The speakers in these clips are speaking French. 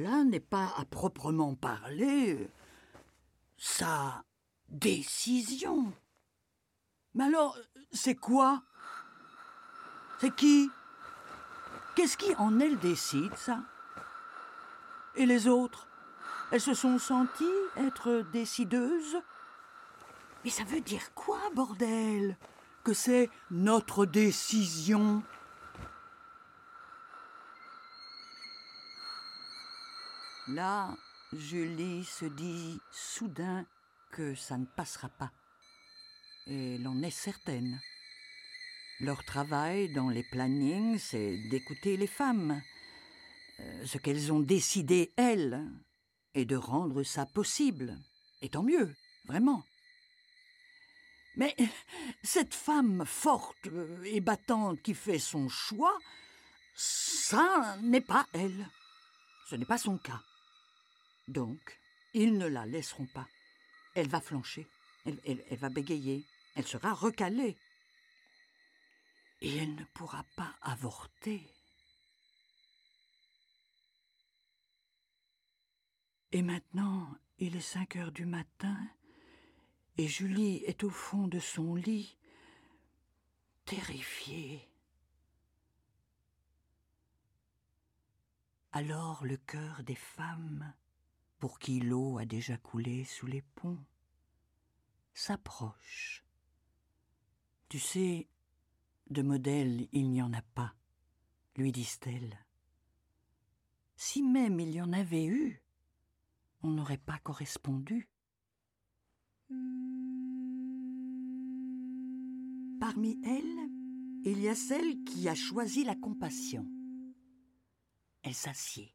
cela n'est pas à proprement parler sa décision. Mais alors, c'est quoi? C'est qui? Qu'est-ce qui en elle décide, ça? Et les autres? Elles se sont senties être décideuses? Mais ça veut dire quoi, bordel? Que c'est notre décision? Là, Julie se dit soudain que ça ne passera pas. Et elle en est certaine. Leur travail dans les plannings, c'est d'écouter les femmes, ce qu'elles ont décidé, elles, et de rendre ça possible. Et tant mieux, vraiment. Mais cette femme forte et battante qui fait son choix, ça n'est pas elle. Ce n'est pas son cas. Donc, ils ne la laisseront pas. Elle va flancher, elle va bégayer, elle sera recalée. Et elle ne pourra pas avorter. Et maintenant, il est 5 heures du matin, et Julie est au fond de son lit, terrifiée. Alors le cœur des femmes, pour qui l'eau a déjà coulé sous les ponts, s'approche. Tu sais, de modèle il n'y en a pas, lui disent-elles. Si même il y en avait eu, on n'aurait pas correspondu. Parmi elles, il y a celle qui a choisi la compassion. Elle s'assied.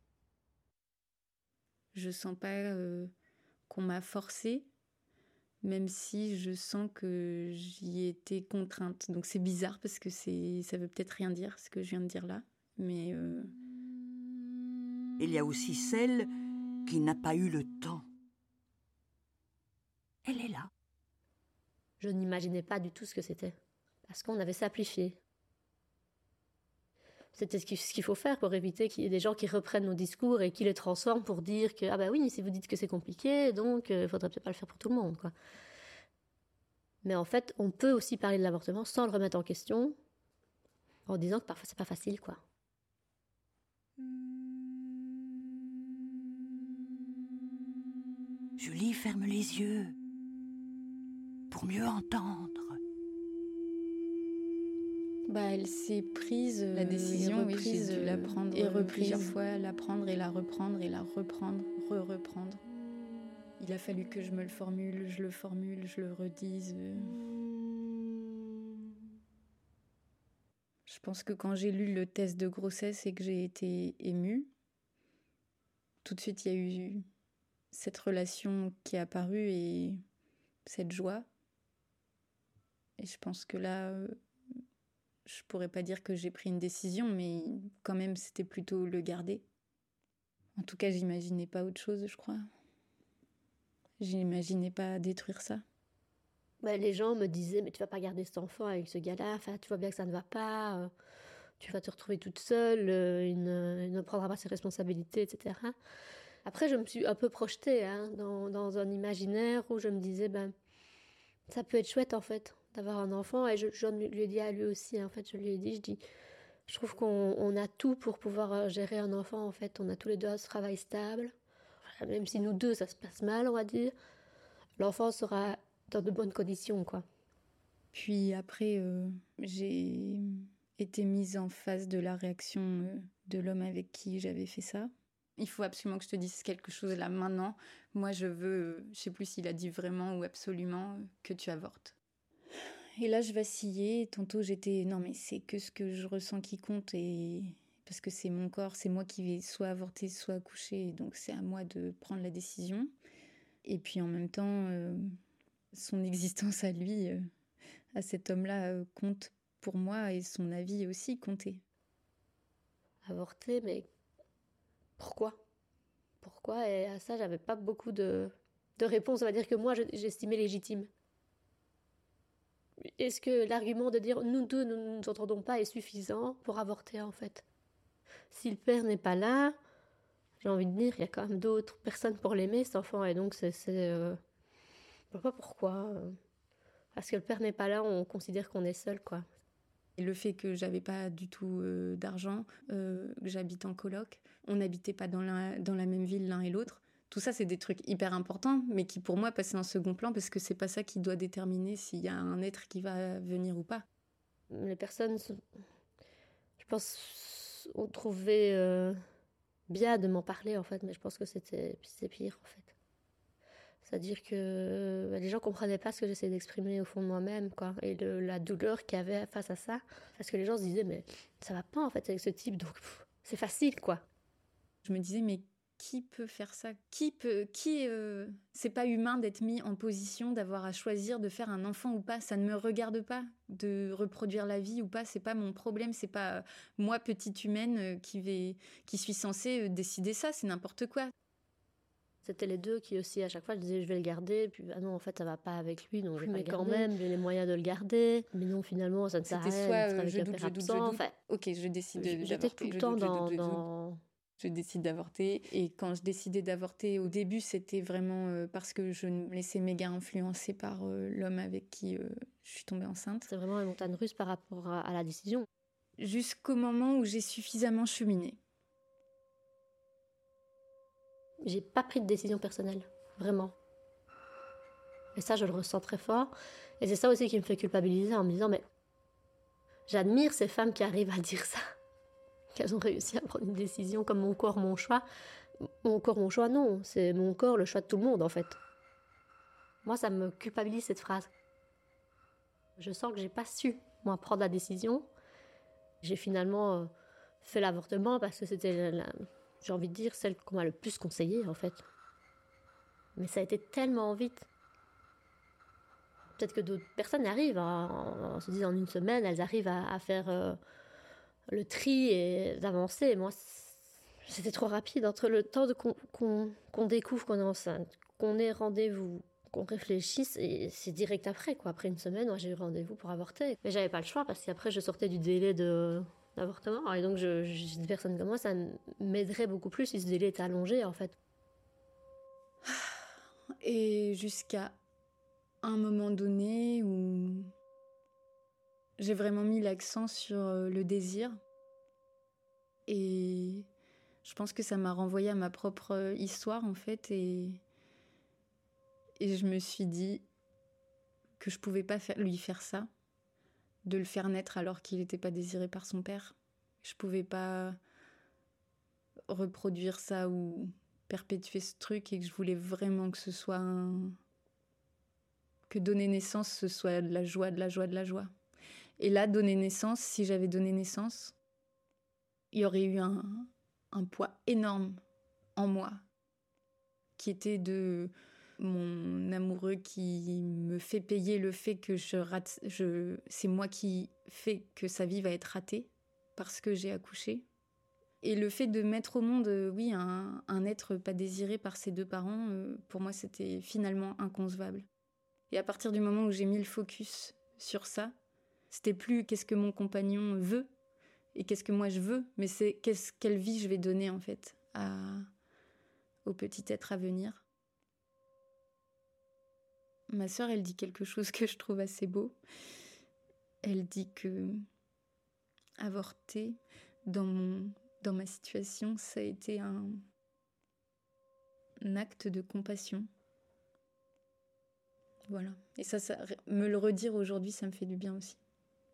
Je sens pas qu'on m'a forcée, même si je sens que j'y ai été contrainte. Donc c'est bizarre parce que ça veut peut-être rien dire ce que je viens de dire là, mais Il y a aussi celle qui n'a pas eu le temps. Elle est là. Je n'imaginais pas du tout ce que c'était, parce qu'on avait simplifié. C'était ce qu'il faut faire pour éviter qu'il y ait des gens qui reprennent nos discours et qui les transforment pour dire que, ah bah oui, si vous dites que c'est compliqué, donc il faudrait peut-être pas le faire pour tout le monde, quoi. Mais en fait, on peut aussi parler de l'avortement sans le remettre en question, en disant que parfois c'est pas facile, quoi. Julie ferme les yeux pour mieux entendre. elle s'est prise la décision, oui, j'ai dû la prendre et plusieurs fois, la prendre et la reprendre et la reprendre, reprendre. Il a fallu que je me le formule, je le redise. Je pense que quand j'ai lu le test de grossesse et que j'ai été émue, tout de suite il y a eu cette relation qui est apparue et cette joie. Et je pense que là, je pourrais pas dire que j'ai pris une décision, mais quand même c'était plutôt le garder. En tout cas, j'imaginais pas autre chose, je crois. J'imaginais pas détruire ça. Les gens me disaient, mais tu vas pas garder cet enfant avec ce gars-là, enfin, tu vois bien que ça ne va pas, tu vas te retrouver toute seule, il ne prendra pas ses responsabilités, etc. Après, je me suis un peu projetée dans un imaginaire où je me disais, ça peut être chouette en fait, d'avoir un enfant. Et je lui ai dit à lui aussi, en fait, je trouve qu'on a tout pour pouvoir gérer un enfant, en fait. On a tous les deux un travail stable. Même si nous deux, ça se passe mal, on va dire, l'enfant sera dans de bonnes conditions, quoi. Puis après, j'ai été mise en face de la réaction de l'homme avec qui j'avais fait ça. Il faut absolument que je te dise quelque chose là maintenant. Moi, je veux, je sais plus s'il a dit vraiment ou absolument que tu avortes. Et là, je vacillais. Tantôt, j'étais non, mais c'est que ce que je ressens qui compte, et parce que c'est mon corps, c'est moi qui vais soit avorter, soit accoucher, donc c'est à moi de prendre la décision. Et puis en même temps, son existence à lui, à cet homme-là, compte pour moi, et son avis aussi comptait. Avorter, mais pourquoi ? Pourquoi ? Et à ça, j'avais pas beaucoup de réponses. On va dire que moi, j'estimais légitime. Est-ce que l'argument de dire nous deux nous nous entendons pas est suffisant pour avorter, en fait ? Si le père n'est pas là, J'ai envie de dire, il y a quand même d'autres personnes pour l'aimer, cet enfant. Et donc, je ne sais pas pourquoi. Parce que le père n'est pas là, on considère qu'on est seul, quoi. Et le fait que j'avais pas du tout d'argent, que j'habite en coloc, on n'habitait pas dans la même ville l'un et l'autre. Tout ça, c'est des trucs hyper importants, mais qui pour moi passaient en second plan parce que c'est pas ça qui doit déterminer s'il y a un être qui va venir ou pas. Les personnes, je pense, ont trouvé bien de m'en parler, en fait, mais je pense que c'est pire, en fait. C'est-à-dire que les gens comprenaient pas ce que j'essayais d'exprimer au fond de moi-même, quoi. Et la douleur qu'il y avait face à ça. Parce que les gens se disaient, mais ça va pas, en fait, avec ce type, donc c'est facile, quoi. Je me disais, mais qui peut faire ça ? C'est pas humain d'être mis en position d'avoir à choisir de faire un enfant ou pas. Ça ne me regarde pas de reproduire la vie ou pas. C'est pas mon problème. C'est pas moi, petite humaine, qui suis censée décider ça. C'est n'importe quoi. C'était les deux qui aussi, à chaque fois, je disais, je vais le garder. Puis, ah non, en fait, ça va pas avec lui, donc je vais pas le garder. Mais quand même, j'ai les moyens de le garder. Mais non, finalement, ça ne sert à rien. C'était soit je doute. Enfin, ok, je décide d'avorter. J'étais tout le temps dans... Je décide d'avorter. Et quand je décidais d'avorter, au début, c'était vraiment parce que je me laissais méga influencer par l'homme avec qui je suis tombée enceinte. C'est vraiment une montagne russe par rapport à la décision. Jusqu'au moment où j'ai suffisamment cheminé. J'ai pas pris de décision personnelle, vraiment. Et ça, je le ressens très fort. Et c'est ça aussi qui me fait culpabiliser en me disant, mais j'admire ces femmes qui arrivent à dire ça. Qu'elles ont réussi à prendre une décision comme mon corps, mon choix. Mon corps, mon choix, non. C'est mon corps, le choix de tout le monde, en fait. Moi, ça me culpabilise, cette phrase. Je sens que j'ai pas su, moi, prendre la décision. J'ai finalement fait l'avortement parce que c'était, j'ai envie de dire, celle qu'on m'a le plus conseillée, en fait. Mais ça a été tellement vite. Peut-être que d'autres personnes arrivent, on se dit en une semaine, elles arrivent à faire le tri et d'avancer. Moi, c'était trop rapide. Entre le temps qu'on découvre qu'on est enceinte, qu'on ait rendez-vous, qu'on réfléchisse, et c'est direct après, quoi. Après une semaine, moi, j'ai eu rendez-vous pour avorter. Mais j'avais pas le choix parce qu'après, je sortais du délai d'avortement. Et donc, j'ai des personnes comme moi, ça m'aiderait beaucoup plus si ce délai était allongé, en fait. Et jusqu'à un moment donné où j'ai vraiment mis l'accent sur le désir. Et je pense que ça m'a renvoyée à ma propre histoire, en fait. Et je me suis dit que je pouvais pas lui faire ça, de le faire naître alors qu'il n'était pas désiré par son père. Je pouvais pas reproduire ça ou perpétuer ce truc, et que je voulais vraiment que ce soit que donner naissance, ce soit de la joie, de la joie, de la joie. Et là, donner naissance, si j'avais donné naissance, il y aurait eu un poids énorme en moi, qui était de mon amoureux qui me fait payer le fait que c'est moi qui fais que sa vie va être ratée parce que j'ai accouché. Et le fait de mettre au monde, un être pas désiré par ses deux parents, pour moi, c'était finalement inconcevable. Et à partir du moment où j'ai mis le focus sur ça, c'était plus qu'est-ce que mon compagnon veut et qu'est-ce que moi je veux, mais c'est quelle vie je vais donner, en fait, au petit être à venir. Ma sœur, elle dit quelque chose que je trouve assez beau. Elle dit que avorter, dans ma situation, ça a été un acte de compassion. Voilà. Et ça, me le redire aujourd'hui, ça me fait du bien aussi.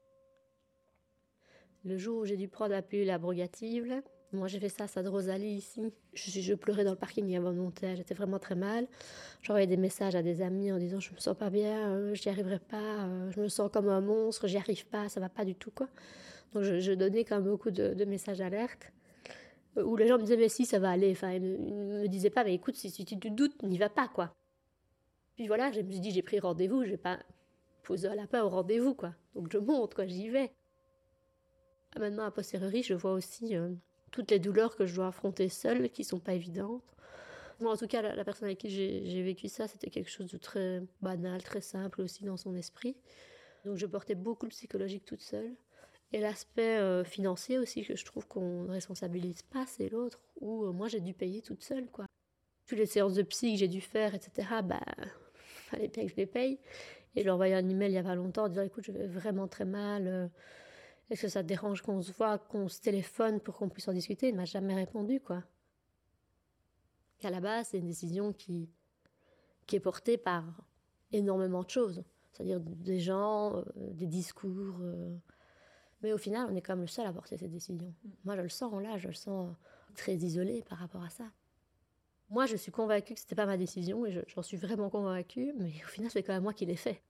Le jour où j'ai dû prendre la pilule abrogative, moi j'ai fait ça à Stade Rosalie ici. Je pleurais dans le parking avant de monter, j'étais vraiment très mal. J'envoyais des messages à des amis en disant je me sens pas bien, j'y arriverai pas, je me sens comme un monstre, j'y arrive pas, ça va pas du tout, quoi. Donc je donnais quand même beaucoup de messages d'alerte où les gens me disaient mais si, ça va aller. Enfin, ils me disaient pas mais écoute, si tu te doutes, n'y va pas, quoi. Puis voilà, je me suis dit j'ai pris rendez-vous, je vais pas poser un lapin au rendez-vous, quoi. Donc je monte, quoi, j'y vais. Maintenant, a posteriori, je vois aussi toutes les douleurs que je dois affronter seule, qui sont pas évidentes. Moi, en tout cas, la personne avec qui j'ai vécu ça, c'était quelque chose de très banal, très simple aussi dans son esprit. Donc je portais beaucoup le psychologique toute seule. Et l'aspect financier aussi, que je trouve qu'on ne responsabilise pas, c'est l'autre, où moi j'ai dû payer toute seule, quoi. Toutes les séances de psy que j'ai dû faire, etc., fallait bien que je les paye. Et je lui ai envoyé un email il y a pas longtemps en disant écoute, je vais vraiment très mal, est-ce que ça te dérange qu'on se voit, qu'on se téléphone pour qu'on puisse en discuter? Il ne m'a jamais répondu, quoi. Et à la base, c'est une décision qui est portée par énormément de choses, c'est-à-dire des gens, des discours. Mais au final, on est quand même le seul à porter cette décision. Moi, je le sens là, je le sens très isolée par rapport à ça. Moi, je suis convaincue que c'était pas ma décision et j'en suis vraiment convaincue, mais au final, c'est quand même moi qui l'ai fait.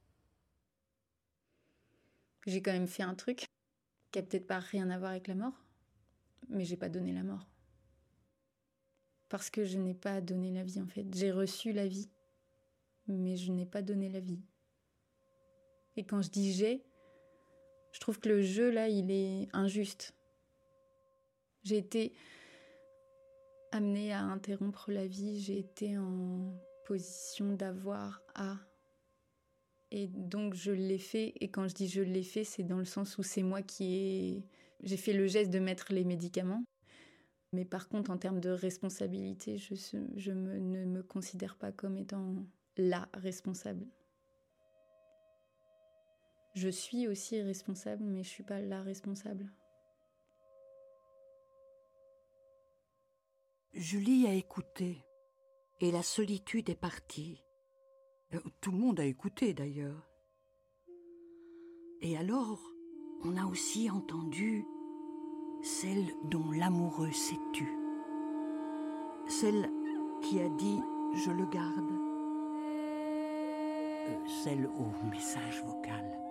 J'ai quand même fait un truc qui a peut-être pas rien à voir avec la mort, mais j'ai pas donné la mort. Parce que je n'ai pas donné la vie, en fait. J'ai reçu la vie, mais je n'ai pas donné la vie. Et quand je dis je trouve que le jeu, là, il est injuste. J'ai été amenée à interrompre la vie, j'ai été en position d'avoir à. Et donc je l'ai fait, et quand je dis je l'ai fait, c'est dans le sens où c'est moi j'ai fait le geste de mettre les médicaments. Mais par contre, en termes de responsabilité, ne me considère pas comme étant la responsable. Je suis aussi responsable, mais je suis pas la responsable. Julie a écouté, et la solitude est partie. Tout le monde a écouté, d'ailleurs. Et alors, on a aussi entendu celle dont l'amoureux s'est tu. Celle qui a dit « je le garde ». Celle au message vocal.